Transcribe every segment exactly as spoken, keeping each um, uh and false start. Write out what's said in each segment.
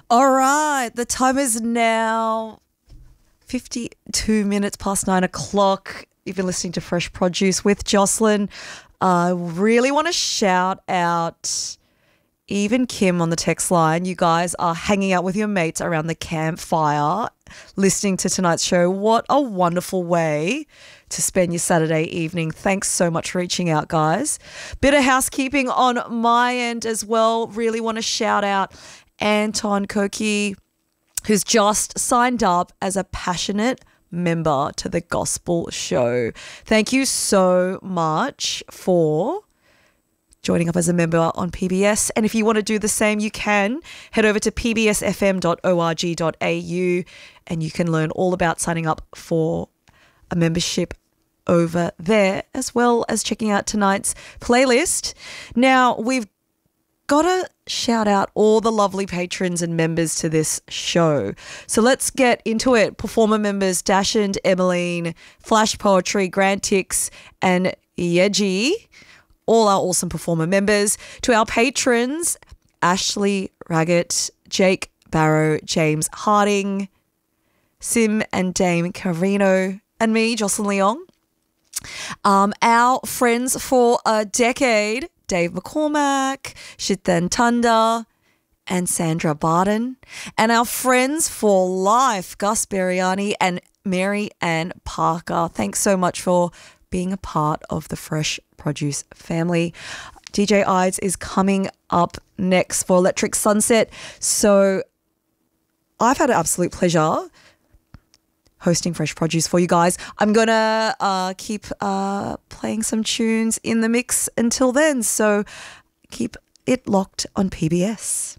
All right, the time is now fifty-two minutes past nine o'clock. You've been listening to Fresh Produce with Jocelyn. I really want to shout out Eve and Kim on the text line. You guys are hanging out with your mates around the campfire, listening to tonight's show. What a wonderful way to spend your Saturday evening. Thanks so much for reaching out, guys. Bit of housekeeping on my end as well. Really want to shout out Anton Koki, who's just signed up as a passionate member to the Gospel Show. Thank you so much for joining up as a member on P B S. And if you want to do the same, you can head over to p b s f m dot org dot a u and you can learn all about signing up for a membership over there, as well as checking out tonight's playlist. Now, we've got to shout out all the lovely patrons and members to this show. So let's get into it. Performer members Dashand, Emmeline, Flash Poetry, Grant Tix, and Yeji. All our awesome performer members. To our patrons, Ashley Raggett, Jake Barrow, James Harding, Sim and Dame Carino, and me, Jocelyn Leong. Um, our friends for a decade, Dave McCormack, Shitan Tunda, and Sandra Barden. And our friends for life, Gus Beriani and Mary Ann Parker. Thanks so much for being a part of the Fresh Produce family. D J Ides is coming up next for Electric Sunset. So I've had an absolute pleasure hosting Fresh Produce for you guys. I'm going to uh, keep uh, playing some tunes in the mix until then. So keep it locked on P B S.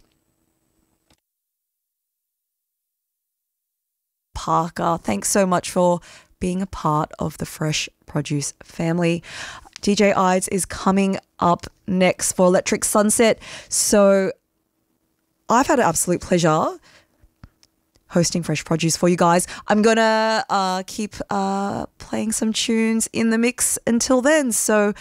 Parker, thanks so much for being a part of the Fresh Produce family. D J Ides is coming up next for Electric Sunset. So I've had an absolute pleasure hosting Fresh Produce for you guys. I'm going to uh, keep uh, playing some tunes in the mix until then. So